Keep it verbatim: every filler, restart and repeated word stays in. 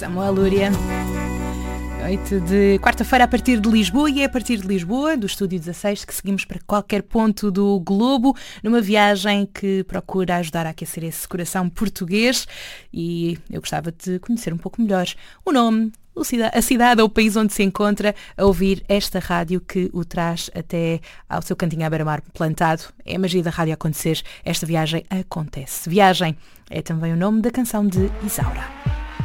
Samuel Lúria. Noite de quarta-feira a partir de Lisboa, e é a partir de Lisboa, do Estúdio dezasseis, que seguimos para qualquer ponto do globo, numa viagem que procura ajudar a aquecer esse coração português. E eu gostava de conhecer um pouco melhor o nome, a cidade ou o país onde se encontra, a ouvir esta rádio que o traz até ao seu cantinho à beira-mar plantado. É a magia da rádio acontecer. Esta viagem acontece. Viagem é também o nome da canção de Isaura.